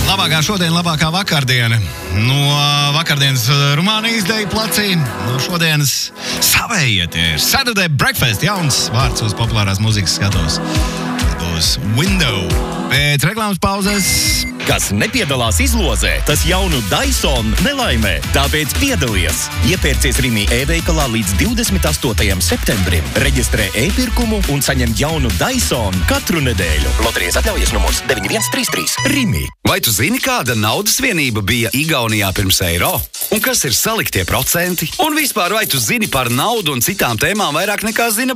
Labākā šodien, labākā vakardiena. No vakardienas Rumānijas deju placī, no šodienas savējietie ir Saturday Breakfast, jauns vārds uz populārās mūzikas skatos. Tas būs Window. Pēc reklāmas pauzes. Kas nepiedalās izlozē, tas jaunu Dyson nelaimē. Tāpēc piedalies! Iepērcies Rimi e-veikalā līdz 28. septembrim. Reģistrē e-pirkumu un saņem jaunu Dyson katru nedēļu. Loterijas atļaujas numurs 9133. Rimi. Vai tu zini, kāda naudas vienība bija Igaunijā pirms eiro? Un kas ir saliktie procenti? Un vispār, vai tu zini par naudu un citām tēmām vairāk nekā zina